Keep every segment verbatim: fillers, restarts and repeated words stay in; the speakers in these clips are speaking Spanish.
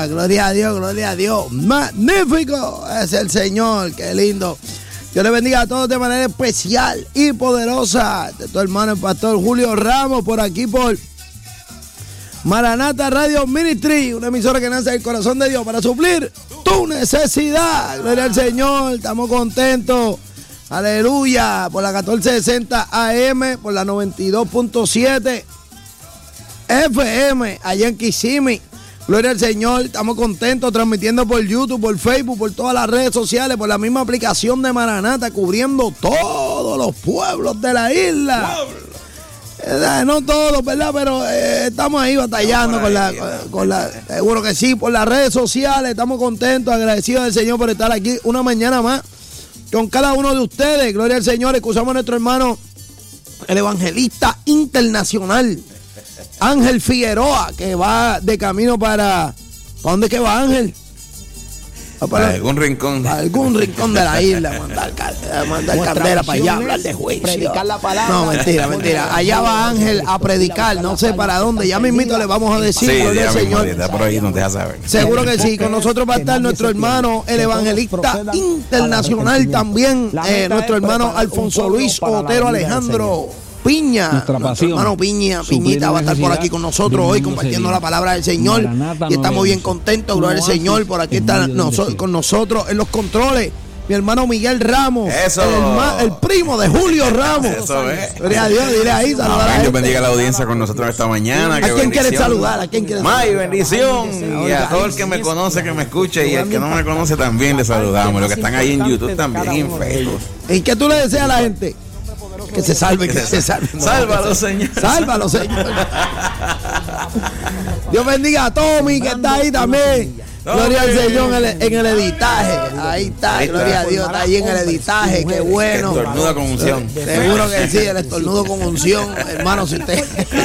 aleluya, gloria a Dios, gloria a Dios. Magnífico es el Señor, qué lindo. Dios le bendiga a todos de manera especial y poderosa. De tu hermano el pastor Julio Ramos, por aquí por Maranata Radio Ministry, una emisora que nace del corazón de Dios para suplir tu necesidad. Gloria al Señor, estamos contentos. Aleluya, por la catorce sesenta A M, por la noventa y dos punto siete F M, allá en Kissimmee. Gloria al Señor, estamos contentos transmitiendo por YouTube, por Facebook, por todas las redes sociales, por la misma aplicación de Maranata, cubriendo todos los pueblos de la isla. Eh, no todos, ¿verdad? Pero eh, estamos ahí batallando con la, con, con la, seguro que sí, por las redes sociales. Estamos contentos, agradecidos del Señor por estar aquí una mañana más con cada uno de ustedes. Gloria al Señor. Escuchamos a nuestro hermano, el evangelista internacional, Ángel Figueroa, que va de camino para... ¿Para dónde que va, Ángel? Va para algún rincón. Para algún rincón de la isla, mandar, mandar candela para allá, hablar de juicio. Predicar la palabra. No, mentira, mentira. Allá va Ángel a predicar, no sé para dónde. Ya mismito le vamos a decir, sí, gloria al Señor. Está por ahí, nos deja saber. Seguro que sí. Con nosotros va a estar nuestro hermano, el evangelista internacional también, eh, nuestro hermano Alfonso Luis Otero Alejandro Piña, nuestro hermano Piña, Piñita va a estar por aquí con nosotros hoy compartiendo la palabra del Señor y estamos bien contentos, gloria al Señor. Por aquí está noso- con nosotros en los controles mi hermano Miguel Ramos, Eso. El, herma- el primo de Julio Ramos. Eso es. Gloria a Dios, dile ahí, saludar a Amén. la Dios gente. bendiga a la audiencia con nosotros esta mañana. ¿A Qué quién quieres bendición. saludar? ¿A quién quieres saludar? May, bendición. Y a todo el que me conoce, que me escuche, y el que no me conoce también le saludamos. Los que están ahí en YouTube también, y en Facebook. ¿Y qué tú le deseas a la gente? Que se salve, que se salve. No, Sálvalo, que se- Señor. Sálvalo, Señor. Dios bendiga a Tommy, que está ahí también. Gloria al Señor en el, en el editaje. Ahí está, Ahí está. gloria a Dios, está ahí en el editaje. Qué bueno. Que estornuda con unción. Seguro que sí, el estornudo con unción. Hermano, si usted,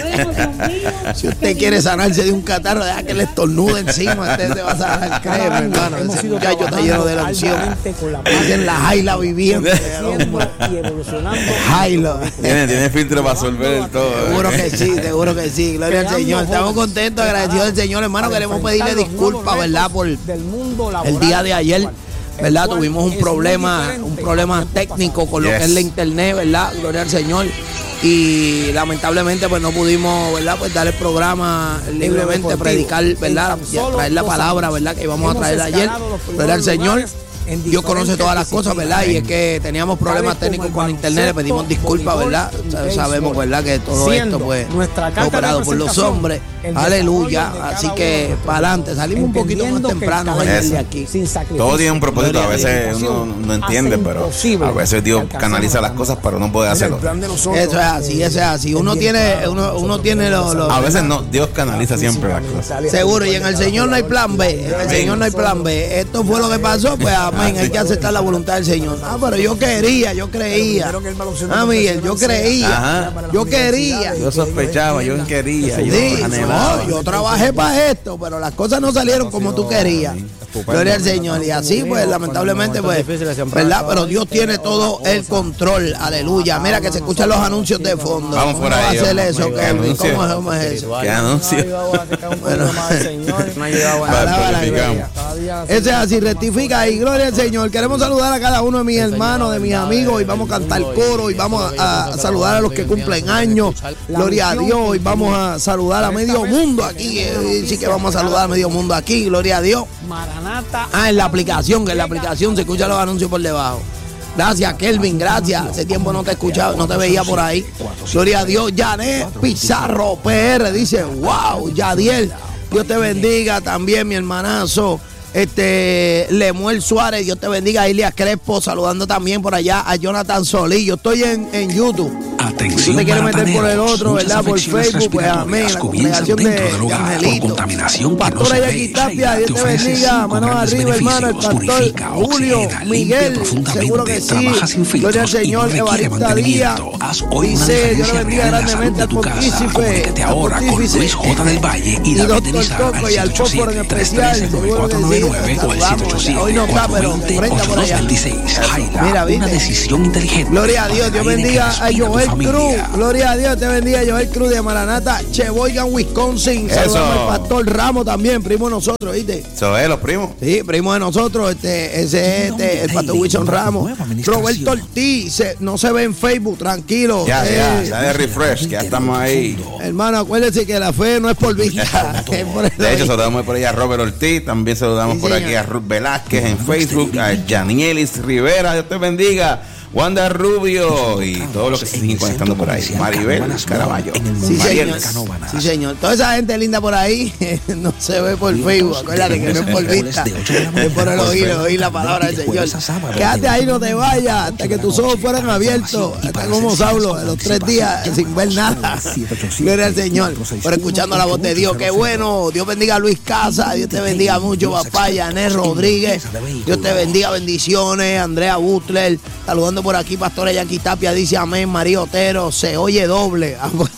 si usted quiere sanarse de un catarro, deja que le estornude encima. Usted se va a sanar, créeme, hermano. Ese muchacho está lleno de la unción. Dicen la Jaila viviente. Y evolucionando. Jailo. Tiene, tiene filtro para absorber todo. Seguro que sí, seguro que sí. Gloria al Señor. Estamos contentos, agradecidos del Señor, hermano. Queremos pedirle disculpas, ¿verdad? Por el día de ayer, ¿verdad? Tuvimos un problema, un problema técnico con lo que es la internet, ¿verdad? Gloria al Señor. Y lamentablemente pues no pudimos, ¿verdad? Pues dar el programa libremente, predicar, ¿verdad? Traer la palabra, ¿verdad? Que íbamos a traer ayer. Gloria al Señor. Dios conoce todas las cosas, ¿verdad? Y es que teníamos problemas técnicos con internet, le pedimos disculpas, ¿verdad? Sabemos, ¿verdad? Que todo esto, pues, es operado por los hombres. Aleluya. Así que, para adelante, salimos un poquito más temprano de aquí. Todo tiene un propósito, a veces uno no entiende, pero a veces Dios canaliza las cosas, pero no puede hacerlo. Eso es así, eso es así. Uno tiene, uno, uno tiene los... Lo, a veces no, Dios canaliza siempre las cosas. Seguro, y en el Señor no hay plan B. En el Señor no hay plan B. Esto fue lo que pasó, pues amén. Hay que aceptar la voluntad del Señor. Ah, pero yo quería, yo creía. Ah, Miguel, yo creía. Ajá. Yo quería. Yo sospechaba, yo quería, yo Sí, anhelaba. no, yo trabajé para esto, pero las cosas no salieron como tú querías. Gloria al Señor. Y así, pues, lamentablemente, pues, ¿verdad? Pero Dios tiene todo el control. Aleluya. Mira que se escuchan los anuncios de fondo. Vamos por ¿Cómo va a ahí, hacer vamos. eso, ¿Qué Kelvin? anuncio? ¿Cómo es- cómo es eso? ¿Qué anuncio? Bueno, Alaba la gloria. Ese es así, rectifica y gloria al Señor. Queremos saludar a cada uno de mis hermanos, de mis amigos, y vamos a cantar coro, y vamos a, a saludar a los que cumplen años. Gloria a Dios, y vamos a saludar a medio mundo aquí. eh, Sí que vamos a saludar a medio mundo aquí, gloria a Dios. Maranata. Ah, en la aplicación, que en la aplicación se escuchan los anuncios por debajo. Gracias, Kelvin, gracias. Hace tiempo no te escuchaba, no te veía por ahí. Gloria a Dios. Janet Pizarro P R dice, wow, Yadiel, Dios te bendiga también, mi hermanazo. Este, Lemuel Suárez, Dios te bendiga. Ilia Crespo, saludando también por allá a Jonathan Solí. Yo estoy en, en YouTube. Atención, Si tú te quieres meter por el marataneros, otro, muchas ¿verdad? Por afecciones Facebook, pues amén. respiratorias La comienzan congregación de, dentro del de hogar Angelito. por contaminación que no Pastor se Jackie ve. Tapia, Dios Te te ofrece bendiga. cinco Manos grandes arriba, hermano. El beneficios. pastor Purifica, Julio oxigena, limpia Miguel. profundamente, Seguro que sí. trabaja sin Gloria al filtros y Señor. no requiere Evarista Díaz. mantenimiento. Haz hoy una Dice, Dios le diferencia bendiga real en la salud grandemente de al tu casa. pontífice. Comunícate al ahora con pontífice. Luis J. del Valle y Y David doctor Denizar Coco al y al Fósforo en siete ocho siete, especial. tres tres nueve Seguro cuatro que nueve sí. nueve o al siete ocho siete, Hoy no está, cuatro pero dos cero, prenda ocho por dos allá. dos seis. Mira, Jaila, ¿viste? una decisión inteligente. Gloria a Dios. Para Dios el aire que bendiga a respira tu Joel Joel familia. Cruz, gloria a Dios, te bendiga. Joel Cruz de Maranata, Sheboygan, Wisconsin. Eso. Saludamos al pastor Ramos también, primo de nosotros, ¿viste? Eso es, los primos. Sí, primo de nosotros, este, ese es este, el pastor Wilson Ramos. Roberto Ortiz, se- no se ve en Facebook, tranquilo. Ya, Eh, ya, dale refresh, que ya estamos ahí. Hermano, acuérdense que la fe no es por vista, es por el De hecho, oído. saludamos por ahí a Robert Ortiz, también saludamos Sí, por señor. aquí a Ruth Velázquez en Facebook, a Janielis Rivera, Dios te bendiga, Wanda Rubio y todos los que se siguen conectando por ahí, Maribel Caraballo. Sí, Mariel. señor. Sí, señor. Toda esa gente linda por ahí no se ve por Facebook. Acuérdate que no es por vista, es por el oír, oír la palabra del Señor. Quédate ahí, no te vayas hasta que tus ojos fueran abiertos. Hasta como Saulo, a los tres días sin ver nada. Gloria al Señor por escuchando la voz de Dios. Qué bueno. Dios bendiga a Luis Casa. Dios te bendiga mucho, papá. Yané Rodríguez. Dios te bendiga. Bendiciones. Andrea Butler. Saludando por aquí, Pastora Yankee Tapia. Dice amén. María Otero. Se oye doble. Ah, pues.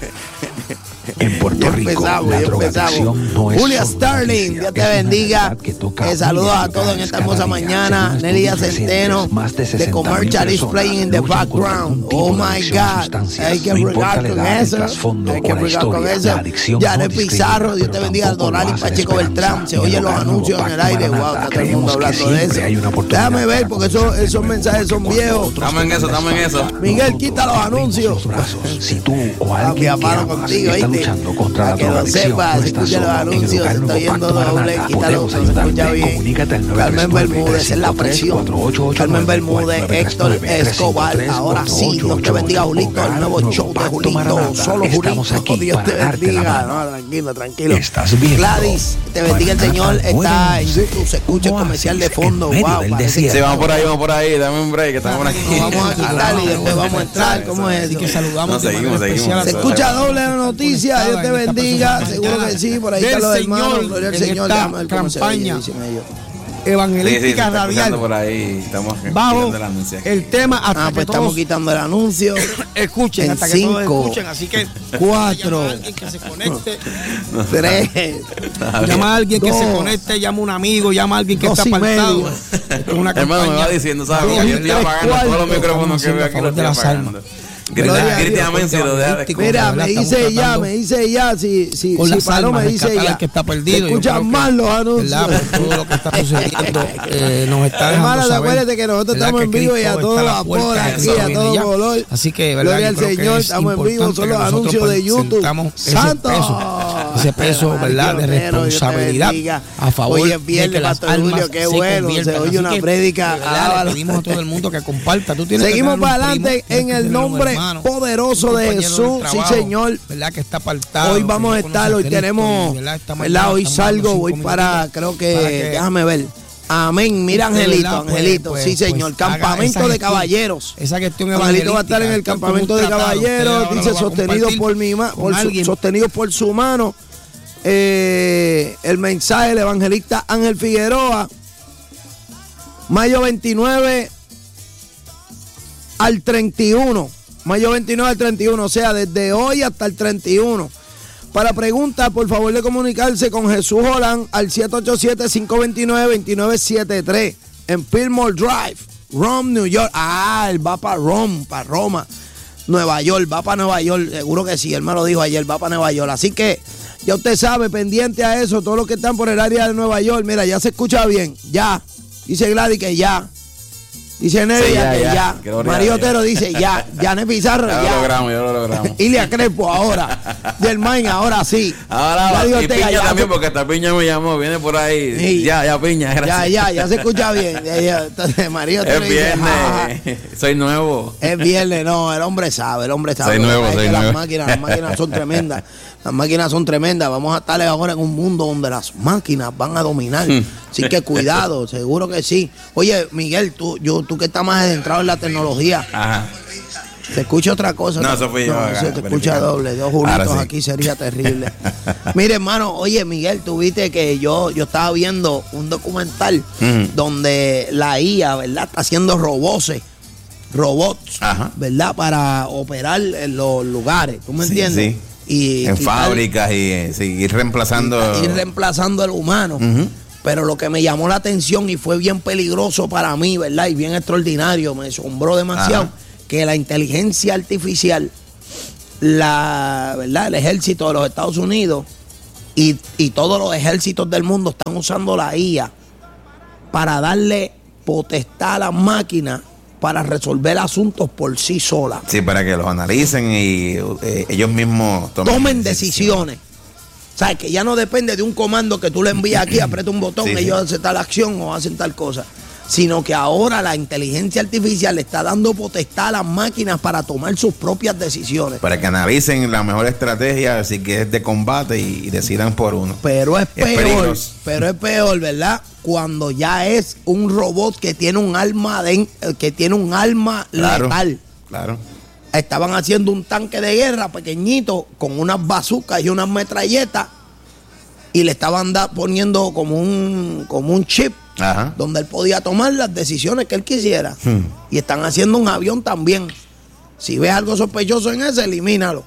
En Puerto Ya Rico, empezamos, la ya drogadicción empezamos. no es Julia solo Starling, noticia, Dios te es una bendiga. realidad que toca Eh, saludos a miles de todos en esta hogares hermosa cada día. mañana. Según Nelia estudios Centeno, recientes, más de de sesenta mil Commercial is personas playing in the luchan contra background. algún tipo Oh de my adicción a God. sustancias. Hay que No importa bregar la con edad, el eso. trasfondo Hay o que la bregar con historia, eso. la adicción Janet no discrimina, Pizarro, Dios te pero bendiga. tampoco Dorali lo hace Pacheco desesperanza. Beltrán. Se En el oyen los hogar anuncios en el aire. Maranata, Wow, está todo el mundo creemos que hablando de siempre eso. hay una oportunidad Déjame ver para porque esos, convertirnos esos en mensajes son mejor que viejos. otros. Estamos en eso, estamos en eso. Miguel, quita los anuncios. Si tú o Papi, alguien que aparo amas contigo, está ¿viste? luchando contra Para la que lo drogadicción, sepas, no escucha estás los solo. En el anuncios, lugar estoy Nuevo oyendo Pacto doble, Maranata quítalo, podemos se escucha ayudarte. bien. Comunícate al Carmen Bermúdez, esa es la presión. Carmen Bermúdez, Héctor Escobar, ahora sí, Dios te bendiga, Julito, el nuevo show de Julito, solo Julito, Dios te bendiga. No, tranquilo, tranquilo. Estás bien. Gladys, te bendiga el Señor, está en YouTube, se escucha el comercial de fondo, wow, parece Sí, vamos por ahí, vamos por ahí, dame un break, que estamos por aquí. vamos a quitar y después vamos a entrar, ¿cómo es? Así que saludamos No, de seguimos, manera especial a seguimos. Se todos. escucha doble la noticia, Dios te En esta bendiga, persona seguro que sí, por ahí están los del hermanos, Señor, gloria al en Señor, esta déjame ver cómo se oye, campaña dicen ellos. Sí, sí, se Evangelística está escuchando por Radial ahí, estamos bajo quitando el anuncio aquí. el tema hasta Ah, que pues estamos todos quitando el anuncio. escuchen, en hasta que todos cinco, escuchen, así que cuatro, llama a alguien que se conecte, Tres, llama a alguien que se dos, conecte, llama a un amigo, llama a alguien que dos está y apartado. medio. Esto es una Hermano, me va campaña diciendo, ¿sabes? Dos Que y yo estoy tres apagando todos los cuartos. micrófonos que veo aquí, Estamos los estoy haciendo a favor de apagando. Gloria a Grita, grita Dios, amén si lo deja de escuchar. Mira, ¿verdad? me Estamos dice ya, tratando me dice ya, si, si, con si las paró, almas, me dice rescatar ya. al que está Se perdido. Yo escuchan creo que, mal los ¿verdad? anuncios. Por todo lo que está sucediendo, eh, nos está dejando Hermana, saber, acuérdate que nosotros ¿verdad? estamos que en vivo y a Cristo todo está a la vapor puerta, aquí, eso a viene todo ya. color. Así que, ¿verdad? Gloria al Yo creo que Señor, es estamos en vivo, importante son que los nosotros anuncios de YouTube. presentamos ese ¡Santo! peso, ese peso, ¿verdad? De Dios mío, Dios te responsabilidad bendiga. a favor Hoy es viernes, de que las Pastor almas Julio, qué se bueno, se conviertan. oye Así una que, prédica, ¿verdad? Le alábalo. pedimos a todo el mundo que comparta. Tú tienes que Seguimos tener un para primo, adelante tienes en que el tener un nombre hermano, poderoso un de compañero Jesús, del sí trabajo, señor. ¿verdad? Que está apartado. Hoy vamos a que no estar, conoce hoy a Cristo, tenemos, ¿verdad? Esta ¿verdad? mañana Hoy estamos dando salgo, cinco voy para, minutitos creo que, para que déjame ver. Amén, mira usted, Angelito, ¿verdad? Pues, Angelito, pues, sí señor, pues, haga campamento esa de gestión, caballeros. Esa gestión Angelito va a estar en el esto es como campamento un de tratado, caballeros, usted ahora dice lo va a sostenido compartir por mi ma- con por su- alguien. sostenido por su mano. Eh, el mensaje del evangelista Ángel Figueroa, mayo veintinueve al treinta y uno, mayo veintinueve al treinta y uno, o sea, desde hoy hasta el treinta y uno. Para preguntas, por favor de comunicarse con Jesús Holland al siete ocho siete, cinco dos nueve, dos nueve siete tres en Fillmore Drive, Rome, New York. Ah, él va para Rome, para Roma, Nueva York, va para Nueva York, seguro que sí, él me lo dijo ayer, va para Nueva York. Así que ya usted sabe, pendiente a eso, todos los que están por el área de Nueva York, mira, ya se escucha bien, ya, dice Gladys que ya. Dice Nevia Sí, ya, que ya. ya. Gloria a María Dios. Otero dice ya. Janet Pizarro Ya ya. lo logramos, ya lo logramos. Ilia Crespo ahora. Del Main ahora sí. Ahora Ya va, digo y Ortega, Piña ya. también, porque esta Piña me llamó, viene por ahí. Sí. Ya, ya, Piña, Ya, gracias. ya, ya se escucha bien. Ya, ya. Entonces María Otero Es dice, "Ja, ja". viernes, soy nuevo. Es viernes, no, el hombre sabe, el hombre sabe. Soy Lo que nuevo, pasa es soy que nuevo. Las máquinas, las máquinas son tremendas. Las máquinas son tremendas. Vamos a estar ahora en un mundo donde las máquinas van a dominar. Así que cuidado, seguro que sí. Oye, Miguel, tú, yo, tú que estás más adentrado en la tecnología, Ajá. ¿se escucha otra cosa? No, eso fui yo acá, se te escucha verificando. doble. Dos Ahora julitos sí. aquí sería terrible. Mire, hermano, oye, Miguel, tú viste que yo, yo estaba viendo un documental Ujú. donde la I A, ¿verdad? Está haciendo robots, robots, Ajá. ¿verdad? Para operar en los lugares, ¿tú me Sí, entiendes? sí. Y En quitar- fábricas y eh, sí, ir reemplazando. ir reemplazando al humano. Ujú. Pero lo que me llamó la atención y fue bien peligroso para mí, ¿verdad? Y bien extraordinario, me asombró demasiado, Ajá. que la inteligencia artificial, la verdad, el ejército de los Estados Unidos y, y todos los ejércitos del mundo están usando la I A para darle potestad a las máquinas para resolver asuntos por sí solas. Sí, para que los analicen y eh, ellos mismos tomen, tomen decisiones. O sea, que ya no depende de un comando que tú le envías aquí, aprieta un botón, sí, ellos sí. hacen tal acción o hacen tal cosa. Sino que ahora la inteligencia artificial le está dando potestad a las máquinas para tomar sus propias decisiones. Para que analicen la mejor estrategia, así que es de combate y, y decidan por uno. Pero es peor, es pero es peor, ¿verdad? Cuando ya es un robot que tiene un arma de, que tiene un arma claro, letal. Claro. Estaban haciendo un tanque de guerra pequeñito con unas bazucas y unas metralletas y le estaban da, poniendo como un, como un chip. Ajá. Donde él podía tomar las decisiones que él quisiera. Hmm. Y están haciendo un avión también. Si ves algo sospechoso en ese, elimínalo.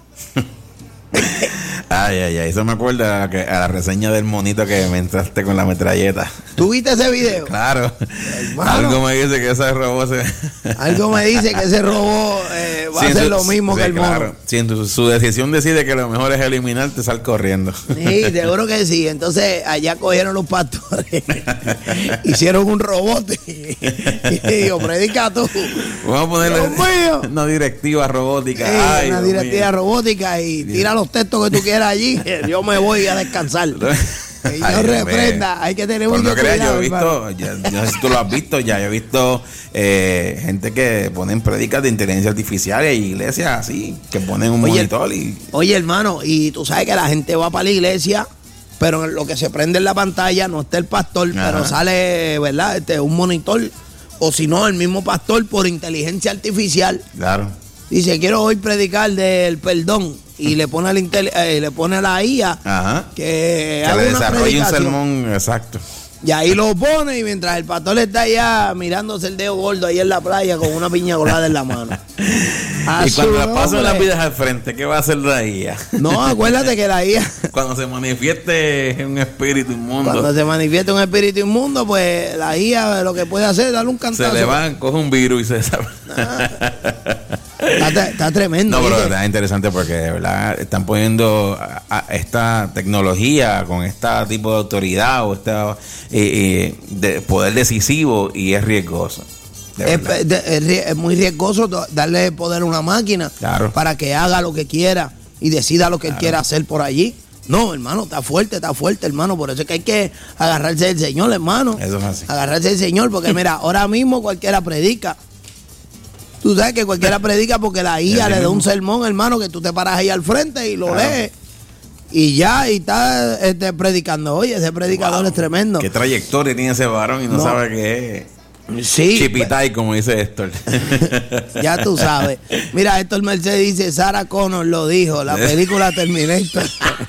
Ay, ay, ay. Eso me acuerda a la, a la reseña del monito que me entraste con la metralleta. ¿Tú viste ese video? Claro. Hermano, algo me dice que ese robot se... Algo me dice que ese robot eh, va sí, a hacer su, lo mismo sí, que el claro. mono. Si en su, su decisión decide que lo mejor es eliminarte, sal corriendo. Sí, seguro que sí. Entonces allá cogieron los pastores, hicieron un robot y, y digo, predica tú. Vamos a ponerle una directiva robótica. Sí, ay, una Dios directiva mío. robótica y Dios. Tira los textos que tú quieras allí. Yo me voy a descansar. Y no reprenda, hay que tener mucho cuidado. Yo he visto, ya, no sé si tú lo has visto ya, yo he visto eh, gente que ponen prédicas de inteligencia artificial y iglesias así, que ponen un oye, monitor y... Oye, hermano, y tú sabes que la gente va para la iglesia, pero en lo que se prende en la pantalla no está el pastor, ajá, pero sale, ¿verdad? Este, un monitor, o si no, el mismo pastor por inteligencia artificial. Claro. Dice, quiero hoy predicar del perdón. Y le pone, al intel, eh, le pone a la I A ajá, que, que le desarrolle un sermón exacto. Y ahí lo pone y mientras el pastor está allá mirándose el dedo gordo ahí en la playa con una piña colada en la mano. Y cuando la paso las vidas al frente, ¿qué va a hacer la I A? No, acuérdate que la I A... Cuando se manifieste un espíritu inmundo. Cuando se manifieste un espíritu inmundo, pues la I A lo que puede hacer es darle un cantazo. Se le va, coge un virus y se sabe. Está, está tremendo. No, pero verdad es interesante porque de verdad están poniendo a, a esta tecnología con este tipo de autoridad o este eh, eh, de poder decisivo y es riesgoso. Es, de, es muy riesgoso darle poder a una máquina, claro, para que haga lo que quiera y decida lo que claro. él quiera hacer por allí. No, hermano, está fuerte, está fuerte, hermano. Por eso es que hay que agarrarse del Señor, hermano. Eso es así. Agarrarse del Señor, porque mira, ahora mismo cualquiera predica. Tú sabes que cualquiera predica porque la I A le da un sermón, hermano, que tú te paras ahí al frente y lo claro. lees. Y ya, y está este, predicando. Oye, ese predicador wow. es tremendo. Qué trayectoria tiene ese varón y no, no. sabe qué es. Sí. Chipitay, como dice Héctor. Ya tú sabes. Mira, Héctor Mercedes dice, Sarah Connor lo dijo, la película Terminator.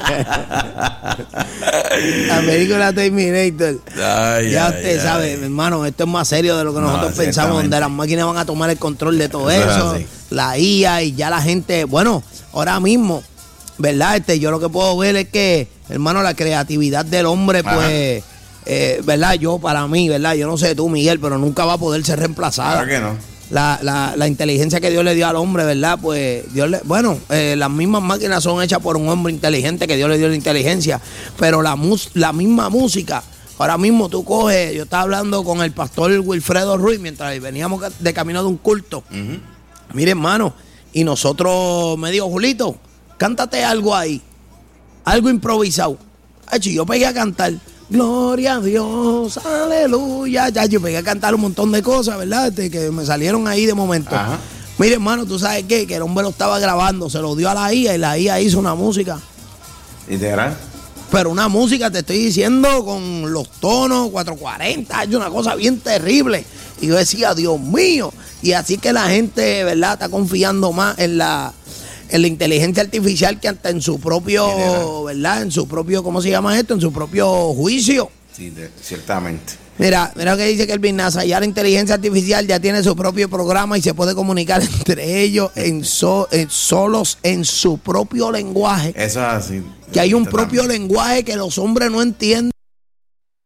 La película Terminator. Ay, ya ay, usted ay. sabe, hermano, esto es más serio de lo que nosotros no, pensamos, donde las máquinas van a tomar el control de todo eso, eso la I A y ya la gente, bueno, ahora mismo, ¿verdad? Este, yo lo que puedo ver es que, hermano, la creatividad del hombre, pues... Ajá. Eh, ¿verdad? Yo, para mí, ¿verdad? Yo no sé tú, Miguel, pero nunca va a poder ser reemplazada. Claro que no. La, la, la inteligencia que Dios le dio al hombre, ¿verdad? Pues Dios le, bueno, eh, las mismas máquinas son hechas por un hombre inteligente que Dios le dio la inteligencia, pero la, mus, la misma música, ahora mismo tú coges, yo estaba hablando con el pastor Wilfredo Ruiz mientras veníamos de camino de un culto. Uh-huh. Mire, hermano, y nosotros me dijo, Julito, cántate algo ahí, algo improvisado. Ay, yo pegué a cantar. Gloria a Dios, aleluya. Ya yo pegué a cantar un montón de cosas, ¿verdad? Este, que me salieron ahí de momento. Ajá. Mire, hermano, ¿tú sabes qué? Que el hombre lo estaba grabando, se lo dio a la I A y la I A hizo una música. ¿Y te hará? Pero una música, te estoy diciendo, con los tonos, cuatrocientos cuarenta, es una cosa bien terrible. Y yo decía, Dios mío. Y así que la gente, ¿verdad? Está confiando más en la... en la inteligencia artificial que hasta en su propio, ¿verdad? En su propio, ¿cómo se llama esto? En su propio juicio. Sí, de, ciertamente. Mira, mira lo que dice Kelvin Nasa, ya la inteligencia artificial ya tiene su propio programa y se puede comunicar entre ellos en, so, en solos en su propio lenguaje. Eso es así. Que hay un propio lenguaje que los hombres no entienden.